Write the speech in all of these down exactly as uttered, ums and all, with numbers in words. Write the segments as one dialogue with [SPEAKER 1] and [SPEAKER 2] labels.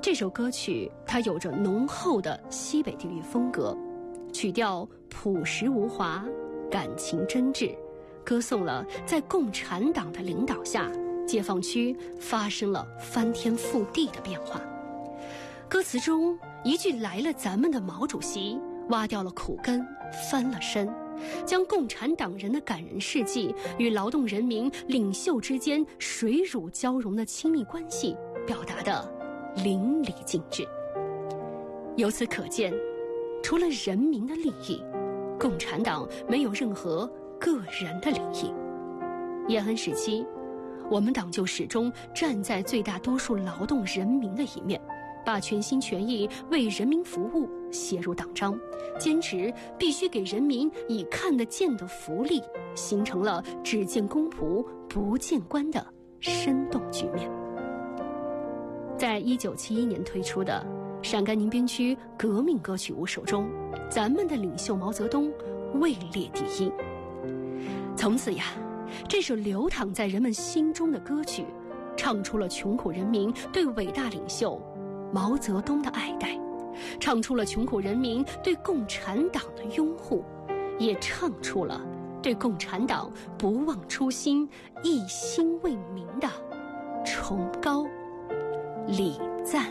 [SPEAKER 1] 这首歌曲它有着浓厚的西北地域风格，曲调朴实无华，感情真挚，歌颂了在共产党的领导下，解放区发生了翻天覆地的变化。歌词中一句来了咱们的毛主席，挖掉了苦根，翻了身，将共产党人的感人事迹与劳动人民领袖之间水乳交融的亲密关系表达得淋漓尽致。由此可见，除了人民的利益，共产党没有任何个人的利益。延安时期，我们党就始终站在最大多数劳动人民的一面，把全心全意为人民服务写入党章，坚持必须给人民以看得见的福利，形成了只见公仆不见官的生动局面。在一九七一年推出的陕甘宁边区革命歌曲五首中，咱们的领袖毛泽东位列第一。从此呀，这首流淌在人们心中的歌曲，唱出了穷苦人民对伟大领袖毛泽东的爱戴，唱出了穷苦人民对共产党的拥护，也唱出了对共产党不忘初心、一心为民的崇高礼赞。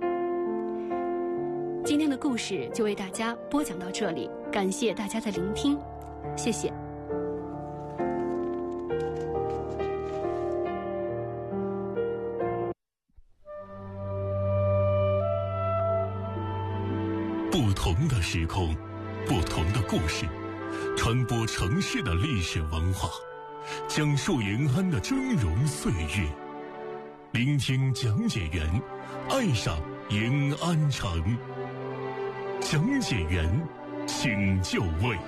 [SPEAKER 1] 今天的故事就为大家播讲到这里，感谢大家的聆听，谢谢。
[SPEAKER 2] 不同的时空，不同的故事，传播城市的历史文化，讲述延安的峥嵘岁月。聆听讲解员，爱上延安城。讲解员，请就位。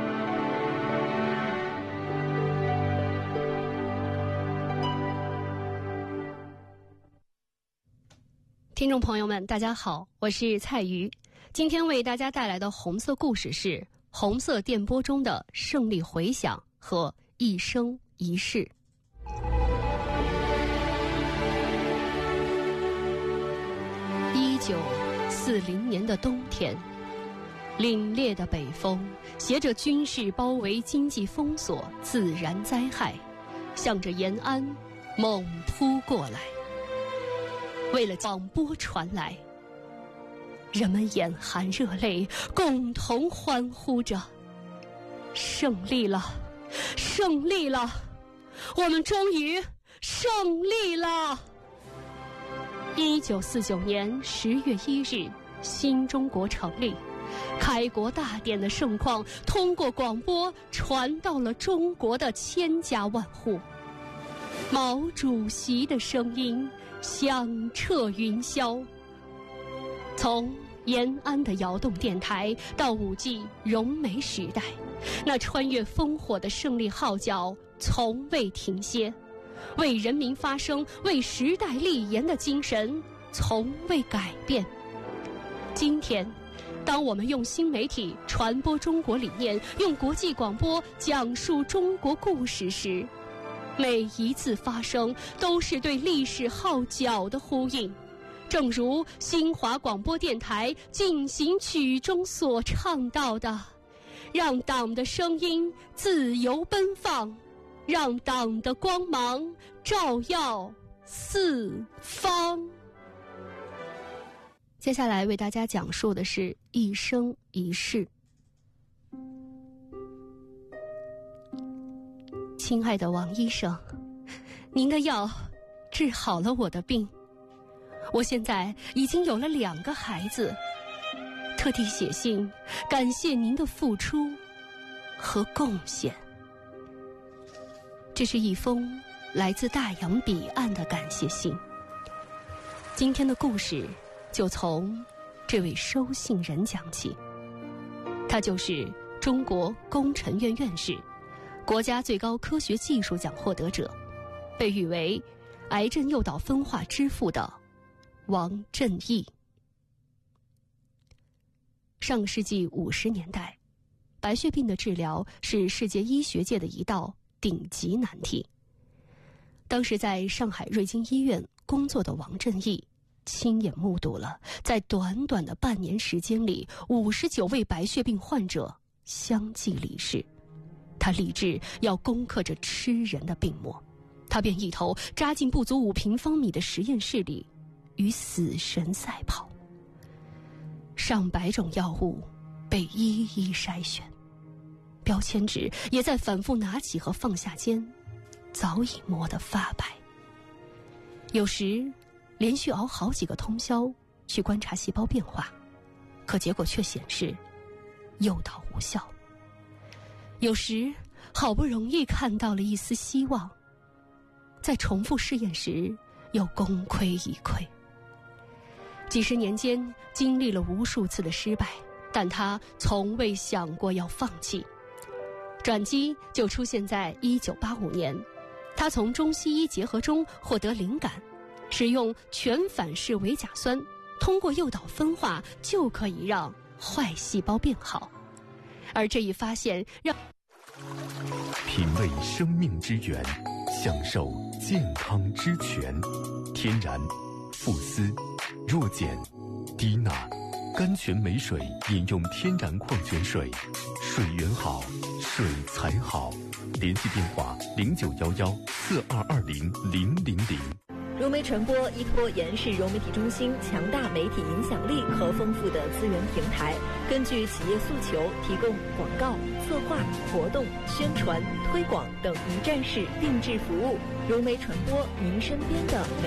[SPEAKER 1] 听众朋友们，大家好，我是蔡瑜。今天为大家带来的红色故事是红色电波中的胜利回响和一生一世。一九四零年的冬天，凛冽的北风携着军事包围、经济封锁、自然灾害，向着延安猛扑过来。为了广播传来，人们眼含热泪，共同欢呼着：胜利了，胜利了，我们终于胜利了！一九四九年十月一日，新中国成立，开国大典的盛况通过广播传到了中国的千家万户，毛主席的声音响彻云霄。从延安的窑洞电台到五 G 融媒时代，那穿越烽火的胜利号角从未停歇，为人民发声、为时代立言的精神从未改变。今天，当我们用新媒体传播中国理念，用国际广播讲述中国故事时，每一次发声都是对历史号角的呼应。正如新华广播电台进行曲中所唱到的，让党的声音自由奔放，让党的光芒照耀四方。接下来为大家讲述的是一生一世。亲爱的王医生，您的药治好了我的病，我现在已经有了两个孩子，特地写信感谢您的付出和贡献。这是一封来自大洋彼岸的感谢信。今天的故事就从这位收信人讲起，他就是中国工程院院士、国家最高科学技术奖获得者，被誉为癌症诱导分化之父的王振义。上个世纪五十年代，白血病的治疗是世界医学界的一道顶级难题。当时在上海瑞金医院工作的王振义， 亲眼目睹了在短短的半年时间里，五十九位白血病患者相继离世。他立志要攻克这吃人的病魔，他便一头扎进不足五平方米的实验室里，与死神赛跑。上百种药物被一一筛选，标签纸也在反复拿起和放下间早已磨得发白。有时连续熬好几个通宵去观察细胞变化，可结果却显示诱导无效。有时好不容易看到了一丝希望，在重复试验时又功亏一篑。几十年间经历了无数次的失败，但他从未想过要放弃。转机就出现在一九八五年，他从中西医结合中获得灵感，使用全反式维甲酸，通过诱导分化就可以让坏细胞变好。而这一发现让
[SPEAKER 3] 品味生命之源，享受健康之泉。天然、富斯、弱碱、低钠、甘泉美水，饮用天然矿泉水，水源好，水才好。联系电话零九幺幺四二二零零零零。
[SPEAKER 4] 融媒传播依托延世融媒体中心强大媒体影响力和丰富的资源平台，根据企业诉求，提供广告、策划、活动、宣传、推广等一站式定制服务。融媒传播，您身边的媒